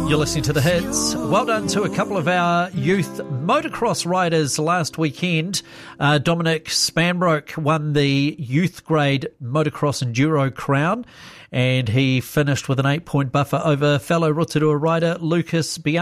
You're listening to The Hits. Well done to a couple of our youth motocross riders last weekend. Dominic Spanbroek won the youth grade motocross enduro crown, and he finished with an 8-point buffer over fellow Rotorua rider Lucas Bianchi.